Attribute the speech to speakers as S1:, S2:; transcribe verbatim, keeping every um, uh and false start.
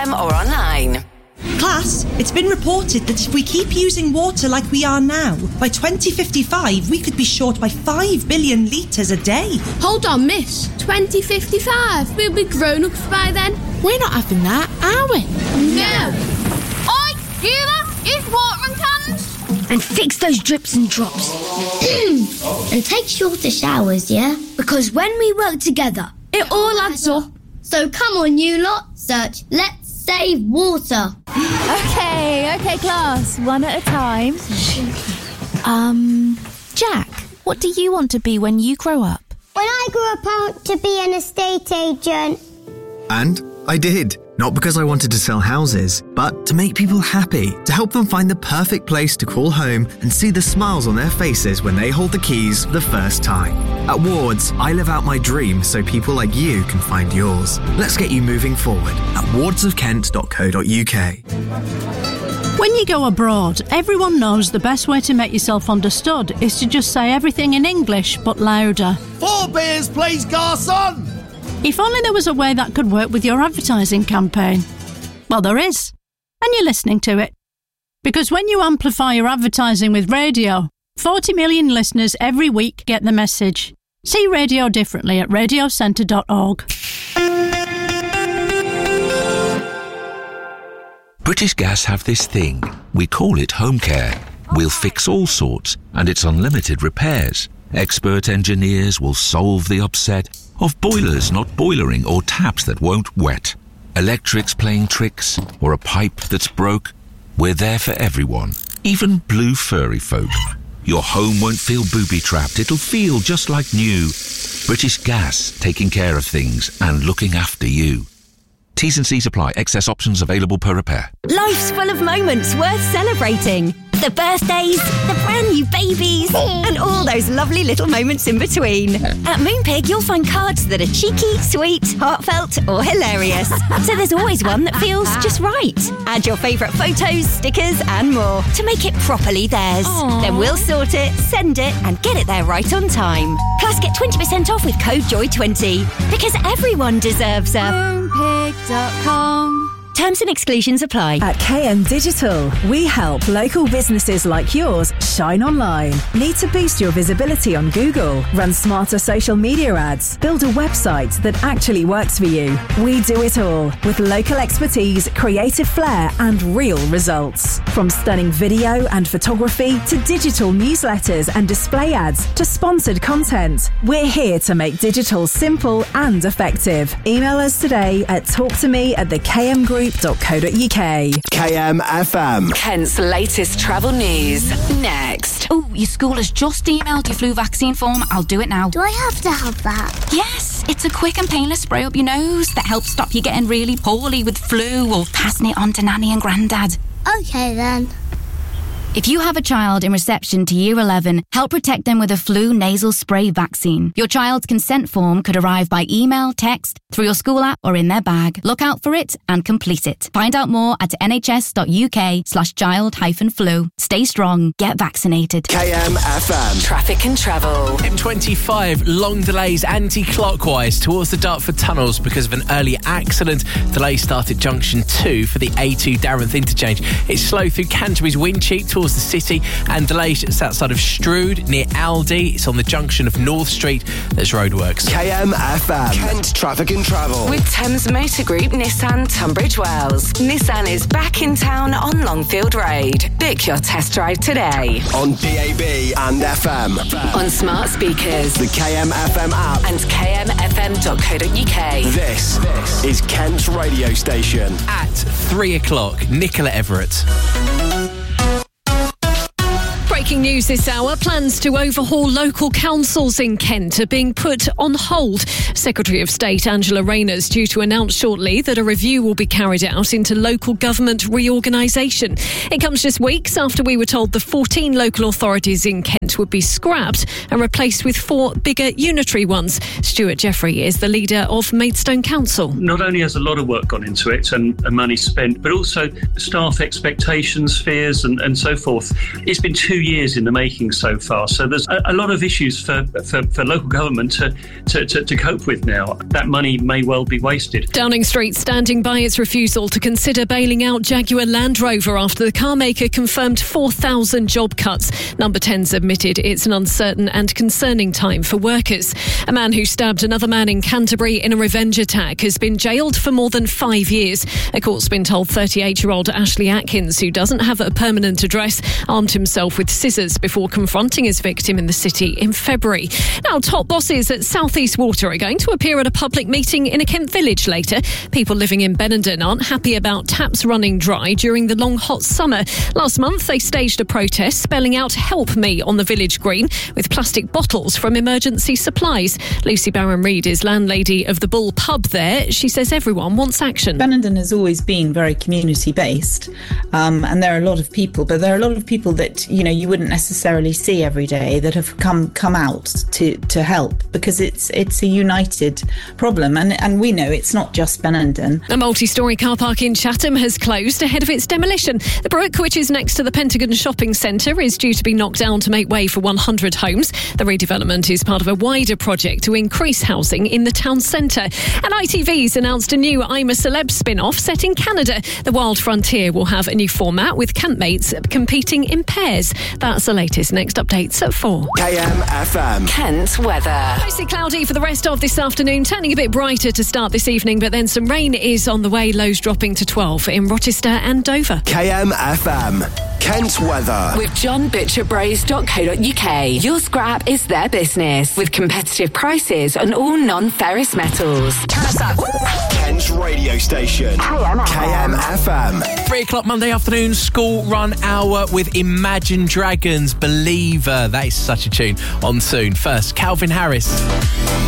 S1: M or online.
S2: Class, it's been reported that if we keep using water like we are now, by twenty fifty-five we could be short by five billion litres a day.
S3: Hold on, miss. twenty fifty-five? We'll be grown-ups by then.
S4: We're not having that, are we?
S3: No. Oi, hear that? It's watering cans.
S5: And fix those drips and drops. And take shorter showers, yeah? Because when we work together,
S3: it all adds up.
S5: So come on, you lot. Search Let's Save Water.
S6: Okay, okay, class. One at a time. Um, Jack, what do you want to be when you grow up?
S7: When I grew up, I want to be an estate agent.
S8: And I did. Not because I wanted to sell houses, but to make people happy, to help them find the perfect place to call home and see the smiles on their faces when they hold the keys the first time. At Wards, I live out my dream so people like you can find yours. Let's get you moving forward at wards of kent dot co dot uk.
S9: When you go abroad, everyone knows the best way to make yourself understood is to just say everything in English but louder.
S10: Four beers, please, garçon!
S9: If only there was a way that could work with your advertising campaign. Well, there is. And you're listening to it. Because when you amplify your advertising with radio, forty million listeners every week get the message. See radio differently at radio centre dot org.
S11: British Gas have this thing. We call it home care. We'll fix all sorts, and it's unlimited repairs. Expert engineers will solve the upset of boilers not boilering or taps that won't wet. Electrics playing tricks or a pipe that's broke. We're there for everyone, even blue furry folk. Your home won't feel booby-trapped. It'll feel just like new. British Gas, taking care of things and looking after you. T's and C's apply. Excess options available per repair.
S12: Life's full of moments worth celebrating. The birthdays, the brand new babies, and all those lovely little moments in between. At Moonpig, you'll find cards that are cheeky, sweet, heartfelt, or hilarious. So there's always one that feels just right. Add your favourite photos, stickers, and more to make it properly theirs. Aww. Then we'll sort it, send it, and get it there right on time. Plus, get twenty percent off with code joy twenty. Because everyone deserves a
S6: moonpig dot com.
S12: Terms and exclusions apply.
S13: At K M Digital, we help local businesses like yours shine online. Need to boost your visibility on Google? Run smarter social media ads? Build a website that actually works for you? We do it all with local expertise, creative flair, and real results. From stunning video and photography to digital newsletters and display ads to sponsored content, we're here to make digital simple and effective. Email us today at talktome at the K M group dot co dot uk.
S10: K M F M.
S1: Kent's latest travel news. Next.
S14: Oh, your school has just emailed your flu vaccine form. I'll do it now.
S7: Do I have to have that?
S14: Yes, it's a quick and painless spray up your nose that helps stop you getting really poorly with flu or passing it on to Nanny and Grandad.
S7: Okay then.
S14: If you have a child in reception to Year eleven, help protect them with a flu nasal spray vaccine. Your child's consent form could arrive by email, text, through your school app or in their bag. Look out for it and complete it. Find out more at nhs.uk slash child hyphen flu. Stay strong. Get vaccinated.
S10: K M F M.
S1: Traffic and travel.
S15: M twenty-five, long delays anti-clockwise towards the Dartford tunnels because of an early accident. Delays start at junction two for the A two Darrenth interchange. It's slow through Canterbury's Wincheat towards the city, and delays just outside of Strood near Aldi. It's on the junction of North Street. There's roadworks.
S10: K M F M. Kent Traffic and Travel.
S1: With Thames Motor Group Nissan Tunbridge Wells. Nissan is back in town on Longfield Road. Book your test drive today.
S10: On D A B and F M.
S1: On smart speakers.
S10: The K M F M app.
S1: And k m f m dot co dot u k.
S10: This, this is Kent's radio station.
S15: At three o'clock, Nicola Everett.
S16: Breaking news this hour, plans to overhaul local councils in Kent are being put on hold. Secretary of State Angela Rayner is due to announce shortly that a review will be carried out into local government reorganisation. It comes just weeks after we were told the fourteen local authorities in Kent would be scrapped and replaced with four bigger unitary ones. Stuart Jeffrey is the leader of Maidstone Council.
S17: Not only has a lot of work gone into it and, and money spent, but also staff expectations, fears and, and so forth. It's been two years years in the making so far. So there's a, a lot of issues for, for, for local government to, to, to, to cope with now. That money may well be wasted.
S16: Downing Street standing by its refusal to consider bailing out Jaguar Land Rover after the car maker confirmed four thousand job cuts. Number ten's admitted it's an uncertain and concerning time for workers. A man who stabbed another man in Canterbury in a revenge attack has been jailed for more than five years. A court's been told thirty-eight-year-old Ashley Atkins, who doesn't have a permanent address, armed himself with scissors before confronting his victim in the city in February. Now, top bosses at South East Water are going to appear at a public meeting in a Kent village later. People living in Benenden aren't happy about taps running dry during the long hot summer. Last month, they staged a protest spelling out "Help Me" on the village green with plastic bottles from emergency supplies. Lucy Barron-Reid is landlady of the Bull pub there. She says everyone wants action.
S18: Benenden has always been very community-based, um, and there are a lot of people, but there are a lot of people that, you know, you wouldn't necessarily see every day that have come come out to, to help, because it's it's a united problem, and, and we know it's not just Benenden.
S16: A multi-storey car park in Chatham has closed ahead of its demolition. The Brook, which is next to the Pentagon Shopping Centre, is due to be knocked down to make way for one hundred homes. The redevelopment is part of a wider project to increase housing in the town centre. And I T V's announced a new I'm a Celeb spin-off set in Canada. The Wild Frontier will have a new format with campmates competing in pairs. That's the latest. Next updates at four.
S10: K M F M.
S1: Kent weather.
S16: Mostly cloudy for the rest of this afternoon, turning a bit brighter to start this evening, but then some rain is on the way, lows dropping to twelve in Rochester and Dover.
S10: K M F M. Kent weather.
S1: With john butcher braes dot co dot uk. Your scrap is their business, with competitive prices on all non-ferrous metals. Turn us up.
S10: Kent's radio station. K M F M.
S15: Three o'clock Monday afternoon, school run hour with Imagine Dragons. Believer. That is such a tune. On soon. First, Calvin Harris.